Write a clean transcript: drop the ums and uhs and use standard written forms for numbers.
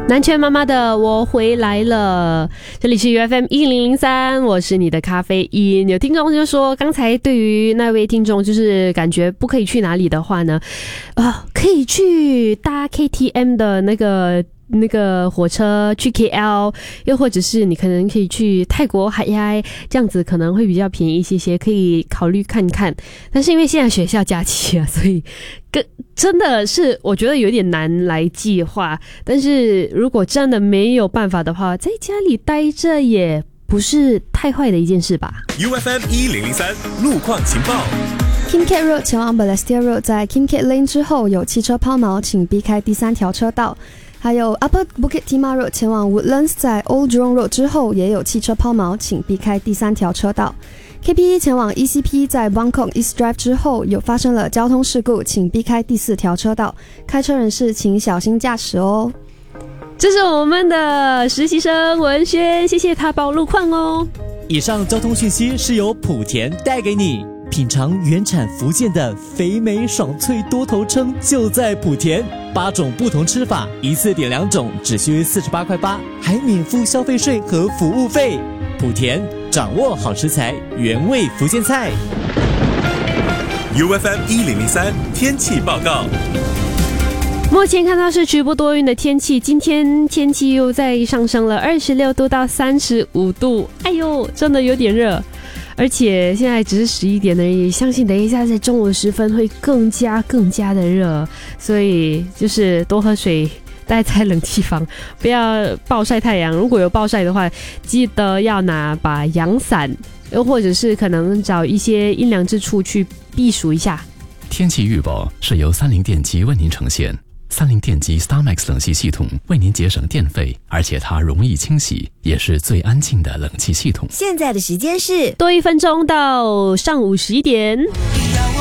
南拳妈妈的我回来了，这里是 UFM 1003，我是你的咖啡因。有听众就说，刚才对于那位听众就是感觉不可以去哪里的话呢，可以去搭 KTM 的那个火车去 KL， 又或者是你可能可以去泰国海牙，这样子可能会比较便宜一些，可以考虑看看。但是因为现在学校假期啊，所以真的是我觉得有点难来计划。但是如果真的没有办法的话，在家里待着也不是太坏的一件事吧。 UFM 1003路况情报。 Kim Keat Road 前往 Balestier Road 在 Kim Keat Lane 之后有汽车抛锚，请避开第3条车道。还有 Upper Bukit Timah Road 前往 Woodlands 在 Old Jurong Road 之后也有汽车抛锚，请避开第3条车道。KPE 前往 ECP 在 Buangkok East Drive 之后有发生了交通事故，请避开第4条车道，开车人士请小心驾驶哦。 这是我们的实习生文轩，谢谢他报路况哦。 以上交通讯息是由莆田带给你，品尝原产福建的肥美爽脆多头称就在莆田，8种不同吃法，一次点2种只需48块8，还免付消费税和服务费。莆田掌握好食材，原味福建菜。 UFM 1003天气报告。 目前看到是局部多云的天气，今天天气又再上升了26度到35度，哎呦，真的有点热。而且现在只是11点而已，相信等一下在中午时分会更加的热，所以就是多喝水，待在冷气房，不要暴晒太阳。如果有暴晒的话，记得要拿把阳伞，又或者是可能找一些阴凉之处去避暑一下。 天气预报是由30电机为您呈现。30电机 StarMax 冷气系统为您节省电费，而且它容易清洗，也是最安静的冷气系统。 现在的时间是多1分钟到上午11点。